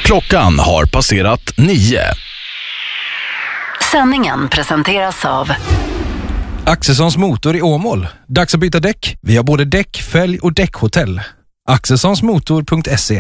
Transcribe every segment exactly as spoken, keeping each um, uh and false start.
Klockan har passerat nio. Sändningen presenteras av Axelssons motor i Åmål. Dags att byta däck. Vi har både däck, fälg och däckhotell. axelssonsmotor punkt se.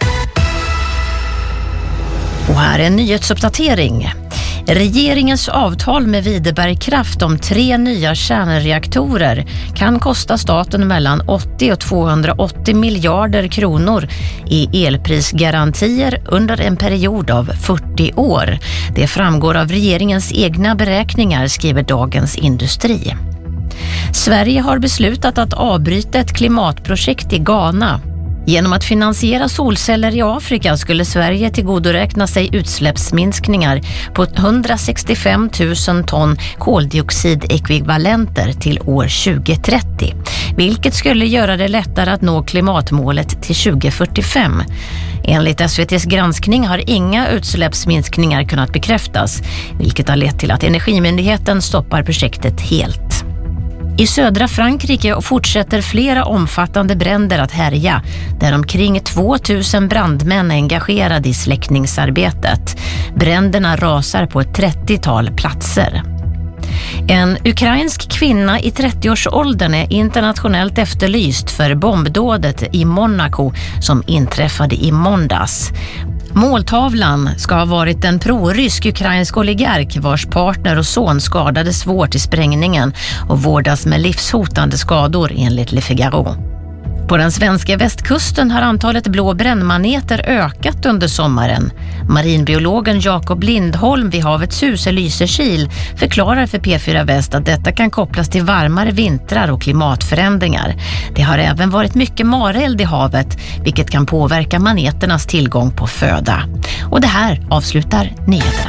Och här är en nyhetsuppdatering. Regeringens avtal med Videbergkraft om tre nya kärnreaktorer kan kosta staten mellan åttio och tvåhundraåttio miljarder kronor i elprisgarantier under en period av fyrtio år. Det framgår av regeringens egna beräkningar, skriver Dagens Industri. Sverige har beslutat att avbryta ett klimatprojekt i Ghana. Genom att finansiera solceller i Afrika skulle Sverige tillgodoräkna sig utsläppsminskningar på hundrasextiofem tusen ton koldioxidekvivalenter till år tjugo trettio, vilket skulle göra det lättare att nå klimatmålet till tjugo fyrtiofem. Enligt S V T:s granskning har inga utsläppsminskningar kunnat bekräftas, vilket har lett till att Energimyndigheten stoppar projektet helt. I södra Frankrike fortsätter flera omfattande bränder att härja, där omkring tvåtusen brandmän är engagerade i släckningsarbetet. Bränderna rasar på ett trettiotal platser. En ukrainsk kvinna i trettioårsåldern är internationellt efterlyst för bombdådet i Monaco som inträffade i måndags. Måltavlan ska ha varit en pro-rysk ukrainsk oligark vars partner och son skadades svårt i sprängningen och vårdas med livshotande skador enligt Le Figaro. På den svenska västkusten har antalet blå brännmaneter ökat under sommaren. Marinbiologen Jakob Lindholm vid Havets hus i Lysekil förklarar för P fyra Väst att detta kan kopplas till varmare vintrar och klimatförändringar. Det har även varit mycket mareld i havet, vilket kan påverka maneternas tillgång på föda. Och det här avslutar nyheterna.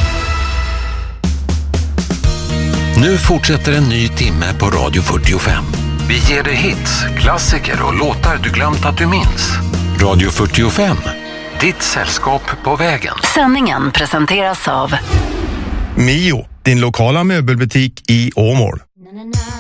Nu fortsätter en ny timme på Radio fyrtiofem. Vi ger dig hits, klassiker och låtar du glömt att du minns. Radio fyrtiofem, ditt sällskap på vägen. Sändningen presenteras av Mio, din lokala möbelbutik i Åmål.